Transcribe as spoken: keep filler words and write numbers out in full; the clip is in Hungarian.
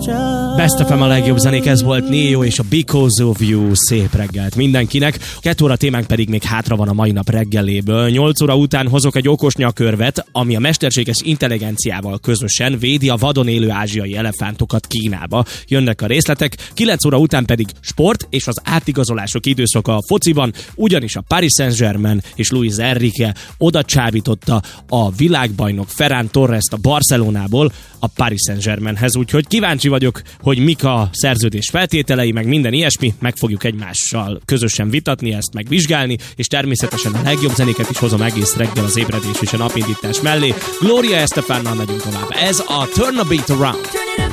Best ef em a legjobb zenék, ez volt Neo és a Because of You. Szép reggelt mindenkinek. Kettő óra témánk pedig még hátra van a mai nap reggeléből. nyolc óra után hozok egy okos nyakörvet, ami a mesterséges intelligenciával közösen védi a vadon élő ázsiai elefántokat Kínába. Jönnek a részletek. kilenc óra után pedig sport és az átigazolások időszaka a fociban, ugyanis a Paris Saint-Germain és Luis Enrique oda csábította a világbajnok Ferran Torrest a Barcelonából a Paris Saint-Germainhez, úgyhogy kíváncsi vagyok, hogy mik a szerződés feltételei, meg minden ilyesmi, meg fogjuk egymással közösen vitatni, ezt megvizsgálni, és természetesen a legjobb zenéket is hozom egész reggel az ébredés és a napindítás mellé. Gloria Estefánnal megyünk tovább. Ez a Turn a Beat Around.